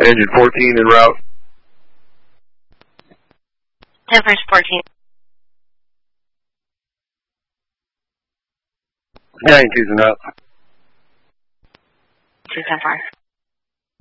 Engine 14 en route. 10 French 14. 92's and up. 210 5.